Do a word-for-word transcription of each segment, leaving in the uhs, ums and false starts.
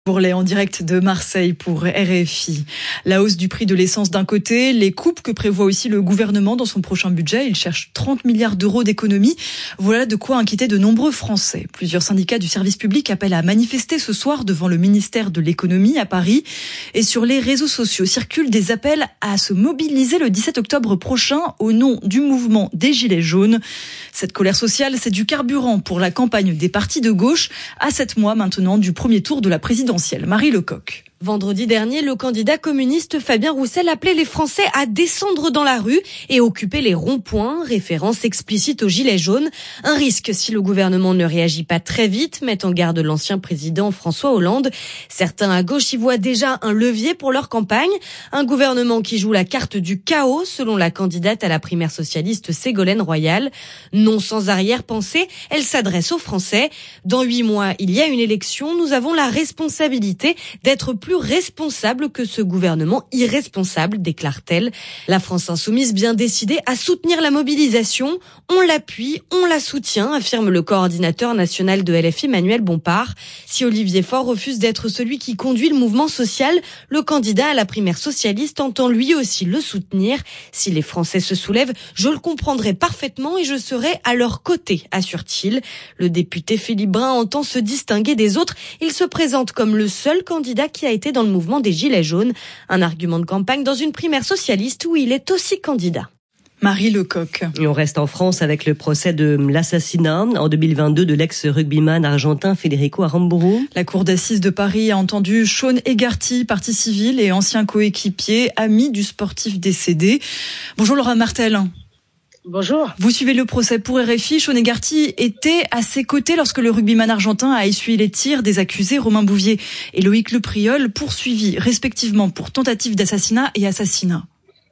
Bourlet en direct de Marseille pour R F I. La hausse du prix de l'essence d'un côté, les coupes que prévoit aussi le gouvernement dans son prochain budget. Il cherche trente milliards d'euros d'économies. Voilà de quoi inquiéter de nombreux Français. Plusieurs syndicats du service public appellent à manifester ce soir devant le ministère de l'économie à Paris. Et sur les réseaux sociaux circulent des appels à se mobiliser le dix-sept octobre prochain au nom du mouvement des Gilets jaunes. Cette colère sociale, c'est du carburant pour la campagne des partis de gauche à sept mois maintenant du premier tour de la présidentielle. Marie Lecoq. Vendredi dernier, le candidat communiste Fabien Roussel appelait les Français à descendre dans la rue et occuper les ronds-points, référence explicite aux gilets jaunes. Un risque si le gouvernement ne réagit pas très vite, met en garde l'ancien président François Hollande. Certains à gauche y voient déjà un levier pour leur campagne. Un gouvernement qui joue la carte du chaos, selon la candidate à la primaire socialiste Ségolène Royal. Non sans arrière-pensée, elle s'adresse aux Français. Dans huit mois, il y a une élection. Nous avons la responsabilité d'être plus plus responsable que ce gouvernement irresponsable, déclare-t-elle. La France insoumise bien décidée à soutenir la mobilisation. On l'appuie, on la soutient, affirme le coordinateur national de L F I, Manuel Bompard. Si Olivier Faure refuse d'être celui qui conduit le mouvement social, le candidat à la primaire socialiste entend lui aussi le soutenir. Si les Français se soulèvent, je le comprendrai parfaitement et je serai à leur côté, assure-t-il. Le député Philippe Brun entend se distinguer des autres. Il se présente comme le seul candidat qui a été dans le mouvement des Gilets jaunes. Un argument de campagne dans une primaire socialiste où il est aussi candidat. Marie Lecoq. Et on reste en France avec le procès de l'assassinat en deux mille vingt-deux de l'ex-rugbyman argentin Federico Aramburu. La cour d'assises de Paris a entendu Sean Egarty, partie civile et ancien coéquipier, ami du sportif décédé. Bonjour Laura Martel. Bonjour. Vous suivez le procès pour R F I. Sean Egarty était à ses côtés lorsque le rugbyman argentin a essuyé les tirs des accusés Romain Bouvier et Loïc Lepriol, poursuivis respectivement pour tentative d'assassinat et assassinat.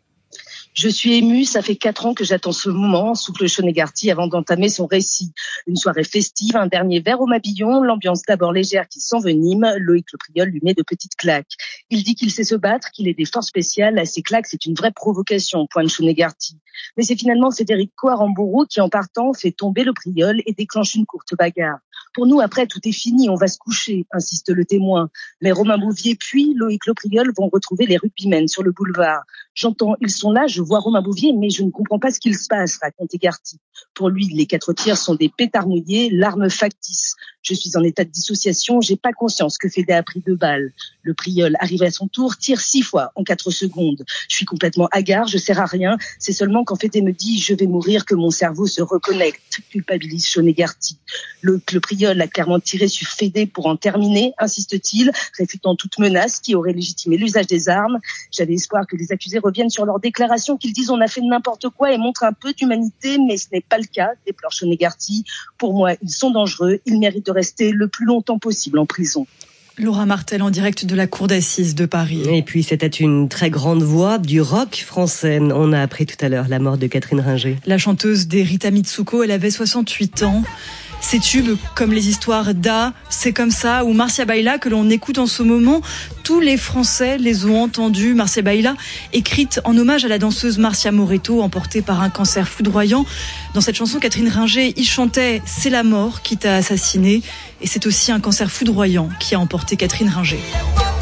Je suis émue, ça fait quatre ans que j'attends ce moment, souffle Sean Egarty avant d'entamer son récit. Une soirée festive, un dernier verre au Mabillon, l'ambiance d'abord légère qui s'envenime, Loïc Lepriol lui met de petites claques. Il dit qu'il sait se battre, qu'il est des forces spéciales, ces claques c'est une vraie provocation, pointe Sean Egarty. Mais c'est finalement Federico Aramburu qui en partant fait tomber Lepriol et déclenche une courte bagarre. Pour nous, après, tout est fini, on va se coucher, insiste le témoin. Mais Romain Bouvier puis Loïc Lepriol vont retrouver les rugbymen sur le boulevard. J'entends, ils sont là, je vois Romain Bouvier, mais je ne comprends pas ce qu'il se passe, raconte Egarty. Pour lui, les quatre tirs sont des pétards mouillés, l'arme factice. Je suis en état de dissociation, j'ai pas conscience que Fédé a pris deux balles. Lepriol arrive à son tour, tire six fois en quatre secondes. Je suis complètement hagard, je sers à rien. C'est seulement quand Fédé me dit je vais mourir que mon cerveau se reconnecte, culpabilise Sean Egarty. Le Lepriol a clairement tiré sur Fédé pour en terminer, insiste-t-il, réfutant toute menace qui aurait légitimé l'usage des armes. J'avais espoir que les accusés reviennent sur leur déclaration, qu'ils disent on a fait n'importe quoi et montrent un peu d'humanité, mais ce n'est pas le cas, déplore Sean Egarty. Pour moi, ils sont dangereux, ils méritent de rester le plus longtemps possible en prison. Laura Martel en direct de la cour d'assises de Paris. Et puis c'était une très grande voix du rock français. On a appris tout à l'heure la mort de Catherine Ringer. La chanteuse des Rita Mitsuko, elle avait soixante-huit ans. Ces tubes comme les histoires d'A, C'est comme ça ou Marcia Baila que l'on écoute en ce moment, tous les Français les ont entendus. Marcia Baila, écrite en hommage à la danseuse Marcia Moretto, emportée par un cancer foudroyant. Dans cette chanson, Catherine Ringer y chantait « C'est la mort qui t'a assassiné » et c'est aussi un cancer foudroyant qui a emporté Catherine Ringer.